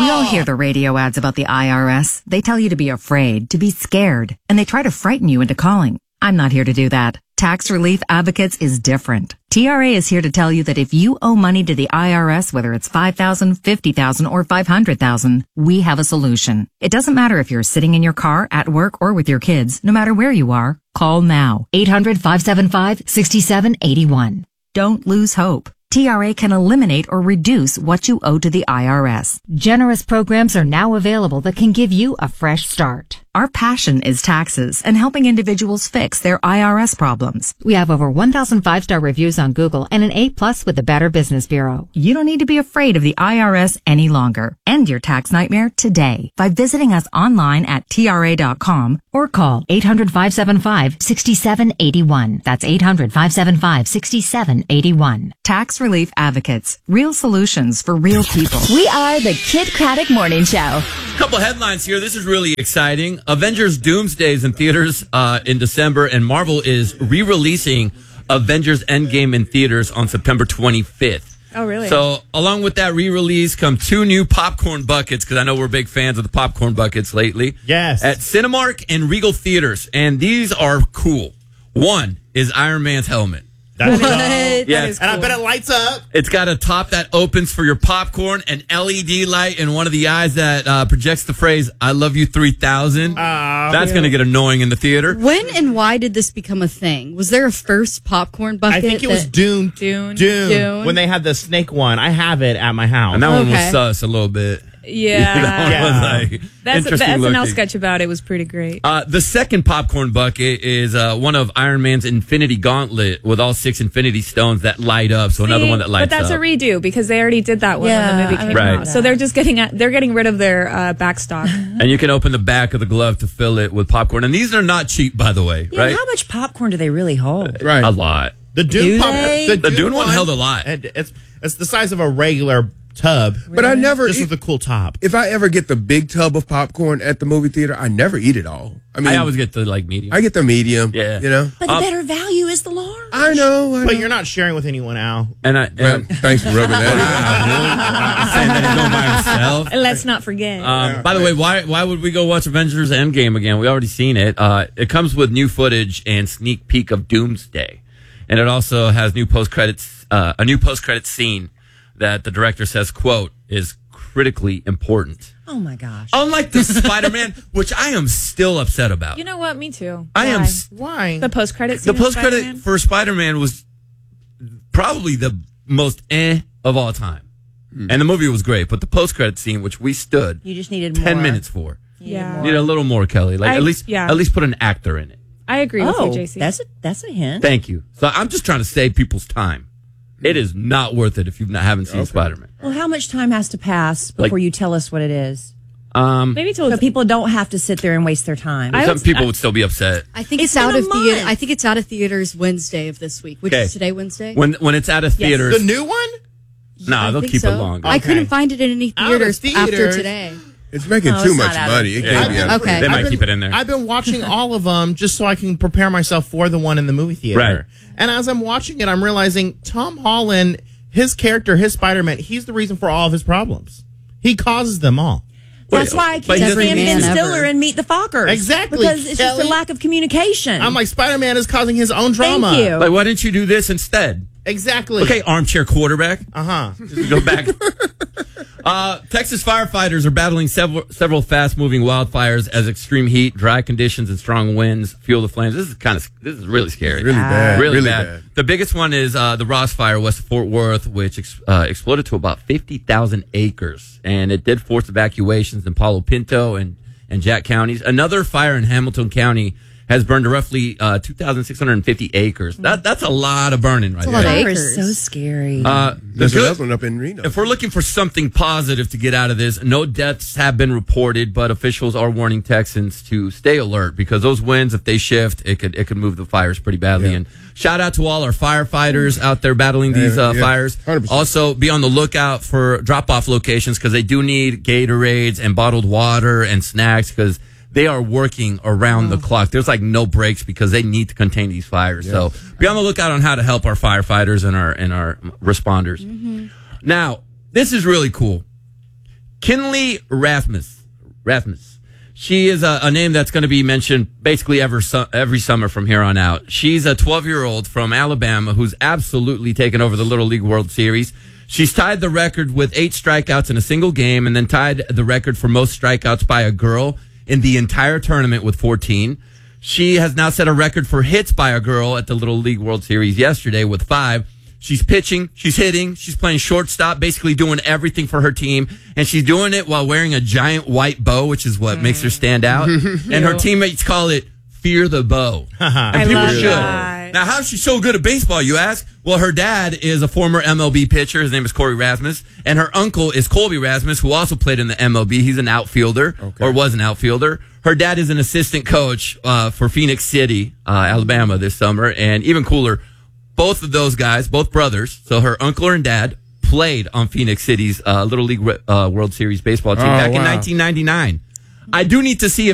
We all hear the radio ads about the IRS. They tell you to be afraid, to be scared, and they try to frighten you into calling. I'm not here to do that. Tax Relief Advocates is different. TRA is here to tell you that if you owe money to the IRS, whether it's $5,000, $50,000, or $500,000, we have a solution. It doesn't matter if you're sitting in your car, at work, or with your kids. No matter where you are, call now. 800-575-6781. Don't lose hope. TRA can eliminate or reduce what you owe to the IRS. Generous programs are now available that can give you a fresh start. Our passion is taxes and helping individuals fix their IRS problems. We have over 1,000 5-star reviews on Google and an A+ with the Better Business Bureau. You don't need to be afraid of the IRS any longer. End your tax nightmare today by visiting us online at TRA.com or call 800-575-6781. That's 800-575-6781. Tax Relief Advocates. Real solutions for real people. We are the Kid Craddock Morning Show. A couple headlines here. This is really exciting. Avengers Doomsday is in theaters in December, and Marvel is re-releasing Avengers Endgame in theaters on September 25th. Oh, really? So along with that re-release come 2 new popcorn buckets, because I know we're big fans of the popcorn buckets lately. Yes. At Cinemark and Regal Theaters, and these are cool. One is Iron Man's helmet. That's That Yes. is And I cool. bet it lights up. It's got a top that opens for your popcorn, an LED light in one of the eyes that projects the phrase, I love you 3000. That's going to get annoying in the theater. When and why did this become a thing? Was there a first popcorn bucket? I think it was Dune. Dune. When they had the snake one. I have it at my house. And that one was Okay. sus a little bit. Yeah. That one was like That's the interesting SNL looking. sketch about it was pretty great. The second popcorn bucket is one of Iron Man's Infinity Gauntlet with all 6 Infinity Stones that light up. So another one that lights up. But that's a redo because they already did that one when the movie came Right. out. So they're just getting rid of their back stock. And you can open the back of the glove to fill it with popcorn. And these are not cheap, by the way, Yeah, right? how much popcorn do they really hold? Right. A lot. The Dune The Dune one held a lot. It's the size of a regular tub. But I never Just eat, with a cool top. if I ever get the big tub of popcorn at the movie theater, I never eat it all. I mean, I always get the medium. I get the medium. Yeah. You know? But the better value is the large. I know. But you're not sharing with anyone, Al. And thanks for rubbing that saying that he's going by himself. And let's not forget. By the way, why would we go watch Avengers Endgame again? We already seen it. It comes with new footage and sneak peek of Doomsday, and it also has a new post credits scene that the director says, quote, is critically important. Oh my gosh. Unlike the Spider-Man, which I am still upset about. You know what? Me too. I am. Why? The post-credit The scene of post-credit Spider-Man? for Spider-Man was probably the most of all time. And the movie was great, but the post-credit scene, which we stood You just needed 10 more. minutes for. Yeah. Need a little more, Kelly. Like at least put an actor in it. I agree with you, JC. That's a hint. Thank you. So I'm just trying to save people's time. It is not worth it if you haven't seen Spider-Man. Well, how much time has to pass before you tell us what it is? Maybe So people don't have to sit there and waste their time. Some people would still be upset. I think It's it's out been of a theater. month. I think it's out of theaters Wednesday of this week, which Okay. is today Wednesday. When it's out of theaters, The new one? no, I they'll think keep so. it longer. I Okay. couldn't find it in any Out of theaters after theaters. today. It's making No, too it's much not out money. of- It can't be out of Okay. They might I've been- keep it in there. I've been watching all of them just so I can prepare myself for the one in the movie theater. Right. And as I'm watching it, I'm realizing Tom Holland, his character, his Spider-Man, he's the reason for all of his problems. He causes them all. That's why I But can't every stand man Ben ever. Stiller and Meet the Fockers. Exactly, Because it's just Kelly. a lack of communication. I'm like, Spider-Man is causing his own drama. Thank you. Like, why didn't you do this instead? Exactly. Okay, armchair quarterback. Uh-huh. Just go back. Texas firefighters are battling several fast-moving wildfires as extreme heat, dry conditions, and strong winds fuel the flames. This is really scary. Really bad. Really, Really bad. bad. The biggest one is the Ross Fire west of Fort Worth, which exploded to about 50,000 acres, and it did force evacuations in Palo Pinto and Jack counties. Another fire in Hamilton County has burned to roughly 2,650 acres. That's a lot of burning right a lot there. of Fire acres. is so scary. There's another one up in Reno. If we're looking for something positive to get out of this, no deaths have been reported, but officials are warning Texans to stay alert because those winds, if they shift, it could move the fires pretty badly. Yeah. And shout out to all our firefighters out there battling these fires. 100%. Also, be on the lookout for drop-off locations because they do need Gatorades and bottled water and snacks because they are working around the clock. There's like no breaks because they need to contain these fires. So be on the lookout on how to help our firefighters and our responders. Now, this is really cool. Kinley Rasmus. She is a name that's going to be mentioned basically every summer from here on out. She's a 12-year-old from Alabama who's absolutely taken over the Little League World Series. She's tied the record with 8 strikeouts in a single game and then tied the record for most strikeouts by a girl in the entire tournament with 14. She has now set a record for hits by a girl at the Little League World Series yesterday with 5. She's pitching, she's hitting, she's playing shortstop, basically doing everything for her team. And she's doing it while wearing a giant white bow, which is what makes her stand out. And her teammates call it Fear the Bow. And people should. Now, how is she so good at baseball, you ask? Well, her dad is a former MLB pitcher. His name is Corey Rasmus. And her uncle is Colby Rasmus, who also played in the MLB. He's an outfielder, or was an outfielder. Her dad is an assistant coach for Phoenix City, Alabama this summer. And even cooler, both of those guys, both brothers, so her uncle and dad, played on Phoenix City's Little League World Series baseball team back in 1999. I do need to see if